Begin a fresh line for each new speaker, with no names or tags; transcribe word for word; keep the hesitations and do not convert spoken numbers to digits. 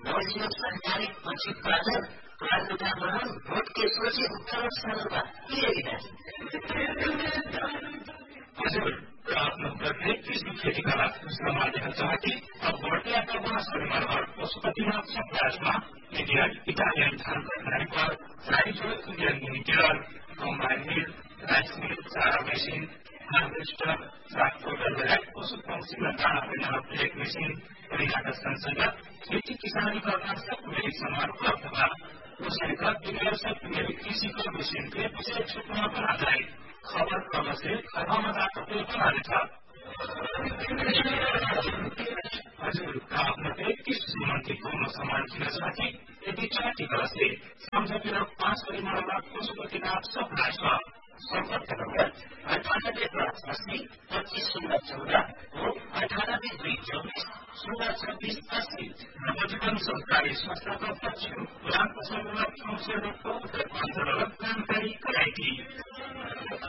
नवजीवन सरकारी वंचित बाजार राजनेता भवन भोट के सोची उत्तर सदनमा दिएका
हजुर र आफ्नो प्रत्येक कृषि खेतीका लागि सम्हाल्न चाहती अब भोटिया प्रवास परिवार पशुपतिनाथ सप्लायर्समा इंडियन इटालियन धान प्रणालीपर साइजो Indian मिनिटेर combine mill rice mill चारा मेसिन हार्वेस्टर ट्राक्टर लगायत पशु पंक्षी र दाना पिना प्लेट मेसिन परिहार सँगसँगै खेती किसानी गर्न सक्ने सामान उपलब्ध छ। उसैका विनियोजक मेरी कृषिको मेसिनले विशेष छुटमा बनालाई खबर प्रवासी खबरदार बनाने था। हजुर आफ्नो इक्कीस मंत्री पूर्ण सम्मान किन चाहती यदि चाहती से सम्झौते पांच परिमाणमा पशुपतिनाथ सप्लाई छ।
सम्पर्क नम्बर अठानब्बे पाँच अस्सी पच्चीस शून्य चौदह हो अठानब्बे दुई चौबीस शून्य छब्बीस अस्सी।
नवजीवन सरकारी संस्थाको पक्ष पुरानो समूह अंशहरूको जानकारी गराएकी